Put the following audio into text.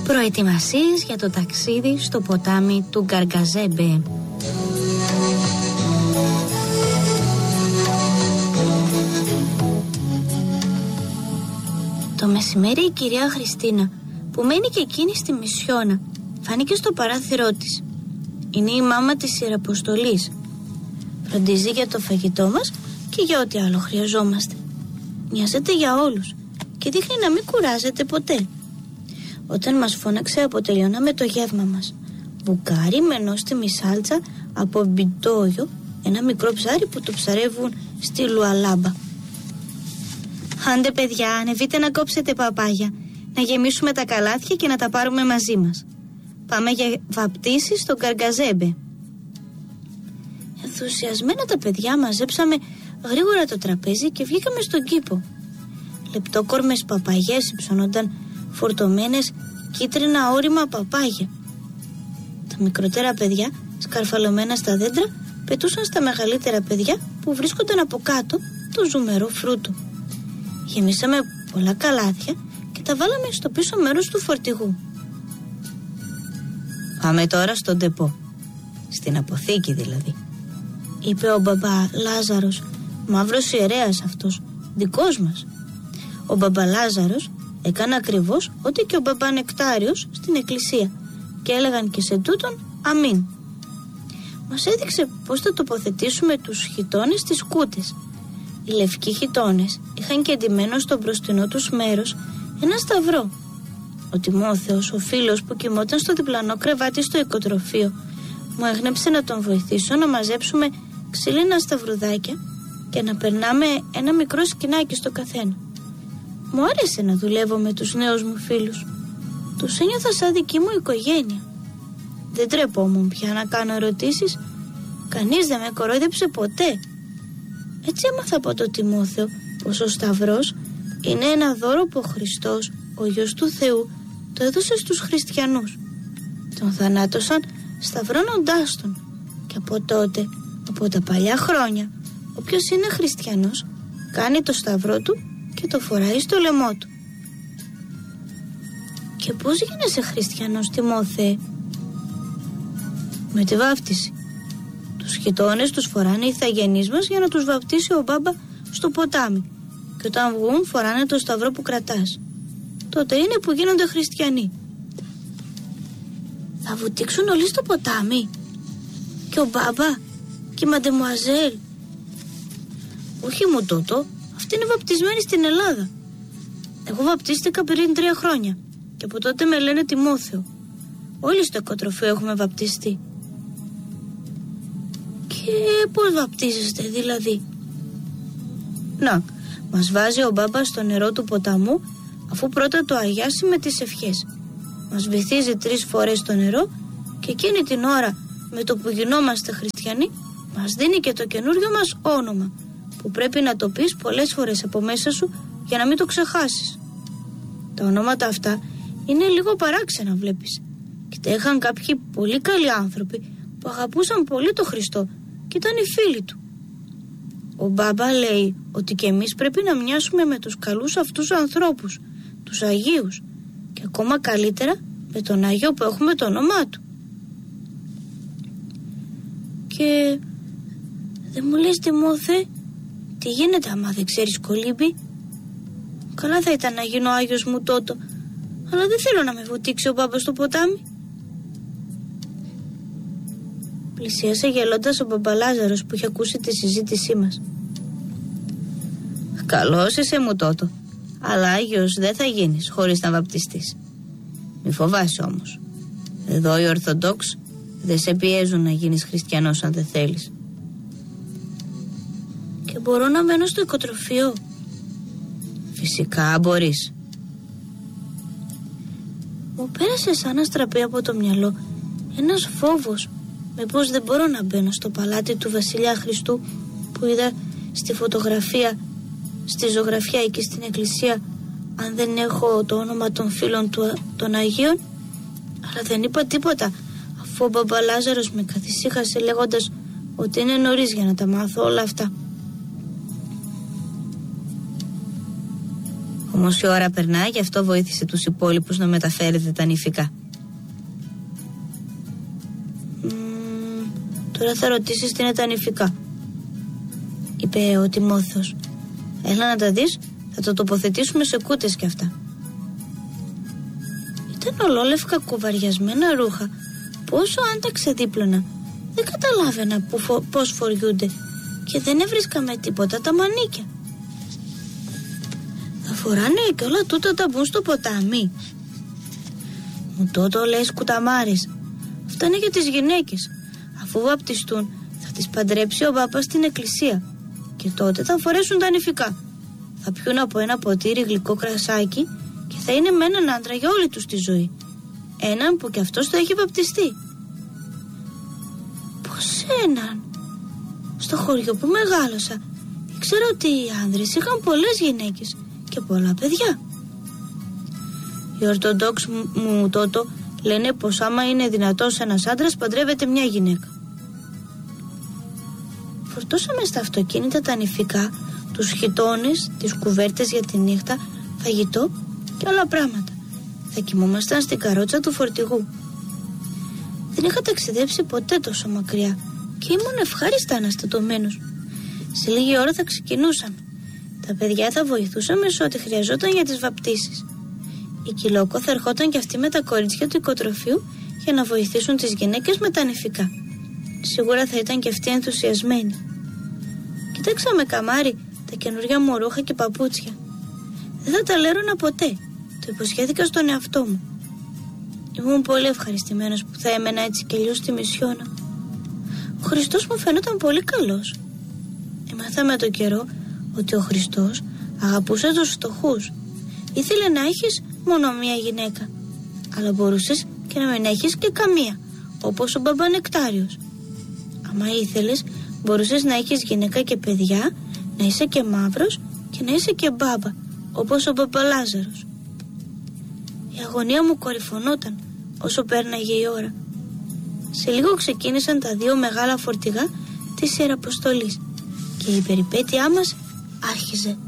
Προετοιμασίες για το ταξίδι στο ποτάμι του Γκαργκαζέμπε. Το μεσημέρι η κυρία Χριστίνα, που μένει και εκείνη στη Μισιόνα, φάνηκε στο παράθυρό της. Είναι η μάμα της Ιεραποστολής. Φροντίζει για το φαγητό μας και για ό,τι άλλο χρειαζόμαστε. Μοιάζεται για όλους και δείχνει να μην κουράζεται ποτέ. Όταν μας φώναξε, αποτελειώναμε το γεύμα μας. Μπουκάρι με νόστιμη σάλτσα από μπιντόγιο, ένα μικρό ψάρι που το ψαρεύουν στη Λουαλάμπα. Άντε παιδιά, ανεβείτε να κόψετε παπάγια, να γεμίσουμε τα καλάθια και να τα πάρουμε μαζί μας. Πάμε για βαπτίσεις στο Γκαργκαζέμπε. Ενθουσιασμένα τα παιδιά μαζέψαμε γρήγορα το τραπέζι και βγήκαμε στον κήπο. Λεπτόκορμες παπαγιές υψώνονταν φορτωμένες κίτρινα όρημα παπάγια. Τα μικρότερα παιδιά, σκαρφαλωμένα στα δέντρα, πετούσαν στα μεγαλύτερα παιδιά που βρίσκονταν από κάτω το ζουμερό φρούτο. Γεμίσαμε πολλά καλάθια και τα βάλαμε στο πίσω μέρος του φορτηγού. Πάμε τώρα στον ντεπό, στην αποθήκη δηλαδή, είπε ο μπαμπά Λάζαρος, μαύρος ιερέας αυτός, δικός μας. Ο μπαμπά Λάζαρος έκανε ακριβώς ό,τι και ο μπαμπά Νεκτάριος στην εκκλησία και έλεγαν και σε τούτον αμήν. Μας έδειξε πώς θα τοποθετήσουμε τους χιτώνες στις κούτες. Οι λευκοί χιτώνες είχαν και εντυμένο στο μπροστινό τους μέρος ένα σταυρό. Ο Τιμόθεος, ο φίλος που κοιμόταν στο διπλανό κρεβάτι στο οικοτροφείο, μου έγνεψε να τον βοηθήσω να μαζέψουμε ξύλινα σταυρουδάκια και να περνάμε ένα μικρό σκηνάκι στο καθένα. Μου άρεσε να δουλεύω με τους νέους μου φίλους. Τους ένιωθα σαν δική μου οικογένεια. Δεν τρεπόμουν πια να κάνω ερωτήσεις. Κανείς δεν με κορόιδεψε ποτέ. Έτσι έμαθα από τον Τιμόθεο πως ο σταυρός είναι ένα δώρο που ο Χριστός, ο Υιός του Θεού, το έδωσε στους χριστιανούς. Τον θανάτωσαν σταυρώνοντάς τον. Και από τότε, από τα παλιά χρόνια, όποιος είναι χριστιανός κάνει το σταυρό του και το φοράει στο λαιμό του. Και πώς γίνεσαι χριστιανός, Τιμόθεε? Με τη βάφτιση. Τους χιτώνες τους φοράνε οι ηθαγενείς μας για να τους βαπτίσει ο μπάμπα στο ποτάμι, και όταν βγουν φοράνε το σταυρό που κρατάς. Τότε είναι που γίνονται χριστιανοί. Θα βουτήξουν όλοι στο ποτάμι? Και ο μπάμπα και η μαντεμουαζέλ? Όχι μου τούτο, αυτή είναι βαπτισμένη στην Ελλάδα. Εγώ βαπτίστηκα πριν 3 χρόνια και από τότε με λένε Τιμόθεο. Όλοι στο οικοτροφείο έχουμε βαπτιστεί. Και πώς βαπτίζεστε δηλαδή? Να, μας βάζει ο μπάμπας στο νερό του ποταμού, αφού πρώτα το αγιάσει με τις ευχές. Μας βυθίζει 3 φορές στο νερό και εκείνη την ώρα, με το που γινόμαστε χριστιανοί, μας δίνει και το καινούριο μας όνομα, που πρέπει να το πεις πολλές φορές από μέσα σου για να μην το ξεχάσεις. Τα ονόματα αυτά είναι λίγο παράξενα, βλέπεις. Και τα είχαν κάποιοι πολύ καλοί άνθρωποι που αγαπούσαν πολύ το Χριστό και ήταν οι φίλοι του. Ο μπάμπα λέει ότι και εμείς πρέπει να μοιάσουμε με τους καλούς αυτούς ανθρώπους, τους Αγίους, και ακόμα καλύτερα με τον Αγίο που έχουμε το όνομά του. Και δεν μου λες, Τιμόθε, τι γίνεται άμα δεν ξέρεις κολύμπι? Καλά θα ήταν να γίνω Άγιος μου τότε, αλλά δεν θέλω να με βουτήξει ο μπάμπας στο ποτάμι. Πλησίασε γελώντας ο μπαμπαλάζαρος που είχε ακούσει τη συζήτησή μας. Καλός είσαι μου τότο, αλλά Άγιος δεν θα γίνεις χωρίς να βαπτιστείς. Μη φοβάσαι όμως. Εδώ οι Ορθοδόξοι δεν σε πιέζουν να γίνεις χριστιανός αν δεν θέλεις. Και μπορώ να μένω στο οικοτροφείο? Φυσικά μπορείς. Μου πέρασε σαν αστραπή από το μυαλό ένας φόβος, μήπως δεν μπορώ να μπαίνω στο παλάτι του Βασιλιά Χριστού που είδα στη φωτογραφία, στη ζωγραφιά εκεί στην εκκλησία, αν δεν έχω το όνομα των φίλων του των Αγίων. Αλλά δεν είπα τίποτα, αφού ο μπαμπαλάζαρος με καθησύχασε λέγοντας ότι είναι νωρίς για να τα μάθω όλα αυτά. Όμως η ώρα περνάει, γι' αυτό βοήθησε τους υπόλοιπους να μεταφέρετε τα νηφικά. Τώρα θα ρωτήσεις τι είναι τα νηφικά, είπε ο Τιμόθεος. Έλα να τα δεις, θα το τοποθετήσουμε σε κούτες κι αυτά. Ήταν ολόλευκα κουβαριασμένα ρούχα που όσο αν τα ξεδίπλωνα δεν καταλάβαινα πώς φοριούνται και δεν έβρισκαμε τίποτα τα μανίκια. Θα φοράνε και όλα τούτα τα μπουν στο ποτάμι. Μου τότε λες κουταμάρες, αυτά είναι για τις γυναίκες. Αφού βαπτιστούν θα τις παντρέψει ο πάπας στην εκκλησία και τότε θα φορέσουν τα νηφικά. Θα πιούν από ένα ποτήρι γλυκό κρασάκι και θα είναι με έναν άντρα για όλη τους τη ζωή. Έναν που κι αυτός θα έχει βαπτιστεί. Πώς έναν? Στο χωριό που μεγάλωσα ήξερα ότι οι άνδρες είχαν πολλές γυναίκες και πολλά παιδιά. Οι Ορθοδόξοι μου τότε λένε πως άμα είναι δυνατός ένας άντρας παντρεύεται μια γυναίκα. Φορτώσαμε στα αυτοκίνητα τα νηφικά, τους χιτώνες, τις κουβέρτες για τη νύχτα, φαγητό και άλλα πράγματα. Θα κοιμόμασταν στην καρότσα του φορτηγού. Δεν είχα ταξιδέψει ποτέ τόσο μακριά και ήμουν ευχάριστα αναστατωμένος. Σε λίγη ώρα θα ξεκινούσαμε. Τα παιδιά θα βοηθούσαμε σε ό,τι χρειαζόταν για τις βαπτίσεις. Η Κυλόκο θα ερχόταν κι αυτή με τα κορίτσια του οικοτροφείου για να βοηθήσουν τις γυναίκες με τα νηφικά. Σίγουρα θα ήταν κι αυτοί ενθουσιασμένοι. Κοίταξα με καμάρι τα καινούργια μου ρούχα και παπούτσια. Δεν θα τα λέρωνα ποτέ. Το υποσχέθηκα στον εαυτό μου. Ήμουν πολύ ευχαριστημένος που θα έμενα έτσι κι αλλιώς στη Μισιόνα. Ο Χριστός μου φαινόταν πολύ καλός. Έμαθα με το καιρό ότι ο Χριστός αγαπούσε τους φτωχούς. Ήθελε να έχεις μόνο μία γυναίκα, αλλά μπορούσες και να μην έχεις και καμία, όπως ο Μπαμπανεκτάριος. Άμα ήθελες, μπορούσες να έχεις γυναίκα και παιδιά, να είσαι και μαύρος και να είσαι και μπάμπα, όπως ο Μπαμπαλάζαρος. Η αγωνία μου κορυφωνόταν όσο πέρναγε η ώρα. Σε λίγο ξεκίνησαν τα δύο μεγάλα φορτηγά της Ιεραποστολής και η περιπέτειά μας άρχιζε.